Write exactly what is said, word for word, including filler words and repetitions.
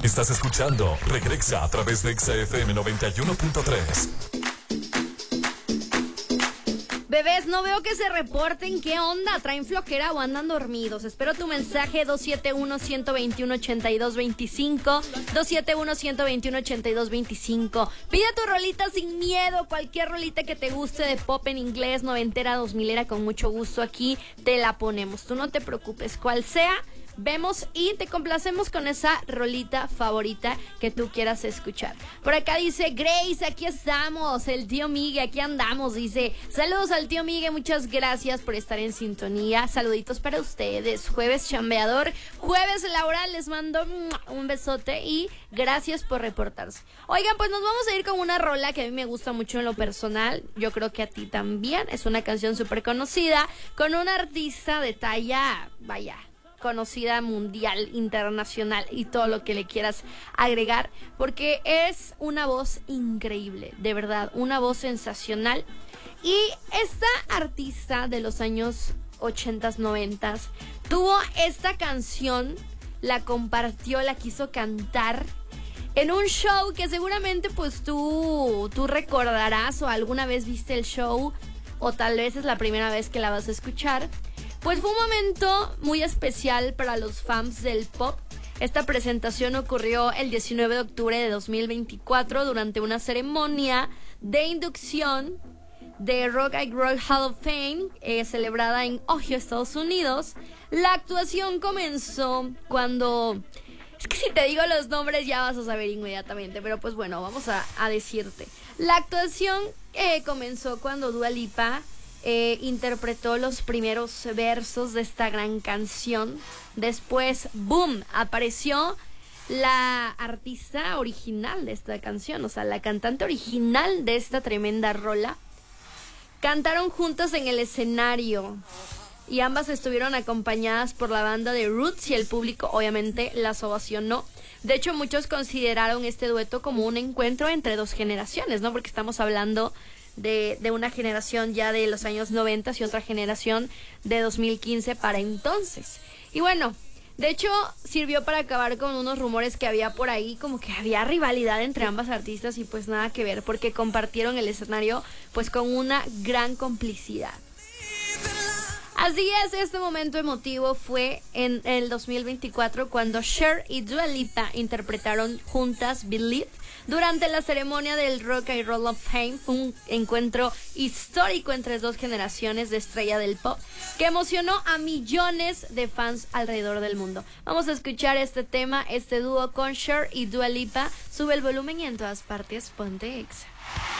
Estás escuchando Regresa a través de Exa F M noventa y uno punto tres. Bebés, no veo que se reporten. ¿Qué onda? ¿Traen flojera o andan dormidos? Espero tu mensaje dos siete uno, uno dos uno, ocho dos dos cinco dos siete uno, uno dos uno, ocho dos dos cinco. Pide tu rolita sin miedo. Cualquier rolita que te guste de pop en inglés, noventera, dos milera, con mucho gusto aquí te la ponemos. Tú no te preocupes, cual sea. Vemos y te complacemos con esa rolita favorita que tú quieras escuchar. Por acá dice Grace, aquí estamos. El tío Miguel, aquí andamos. Dice, saludos al tío Miguel, muchas gracias por estar en sintonía. Saluditos para ustedes. Jueves chambeador, jueves laboral. Les mando un besote y gracias por reportarse. Oigan, pues nos vamos a ir con una rola que a mí me gusta mucho en lo personal. Yo creo que a ti también. Es una canción súper conocida con una artista de talla, vaya, conocida mundial, internacional y todo lo que le quieras agregar, porque es una voz increíble, de verdad, una voz sensacional. Y esta artista de los años ochentas, noventas tuvo esta canción, la compartió, la quiso cantar en un show que seguramente pues tú, tú recordarás o alguna vez viste el show o tal vez es la primera vez que la vas a escuchar. Pues fue un momento muy especial para los fans del pop. Esta presentación ocurrió el diecinueve de octubre de dos mil veinticuatro durante una ceremonia de inducción de Rock and Roll Hall of Fame eh, celebrada en Ohio, Estados Unidos. La actuación comenzó cuando... Es que si te digo los nombres ya vas a saber inmediatamente, pero pues bueno, vamos a, a decirte. La actuación eh, comenzó cuando Dua Lipa Eh, interpretó los primeros versos de esta gran canción. Después, boom, apareció la artista original de esta canción, o sea, la cantante original de esta tremenda rola. Cantaron juntas en el escenario y ambas estuvieron acompañadas por la banda de Roots y el público obviamente las ovacionó. De hecho, muchos consideraron este dueto como un encuentro entre dos generaciones, ¿no? Porque estamos hablando De, de una generación ya de los años noventa y otra generación de dos mil quince para entonces. Y bueno, de hecho sirvió para acabar con unos rumores que había por ahí, como que había rivalidad entre ambas artistas y pues nada que ver, porque compartieron el escenario pues con una gran complicidad. Así es, este momento emotivo fue en el dos mil veinticuatro cuando Cher y Dua Lipa interpretaron juntas Believe durante la ceremonia del Rock and Roll of Fame. Fue un encuentro histórico entre dos generaciones de estrella del pop que emocionó a millones de fans alrededor del mundo. Vamos a escuchar este tema, este dúo con Cher y Dua Lipa. Sube el volumen y en todas partes ponte Exa.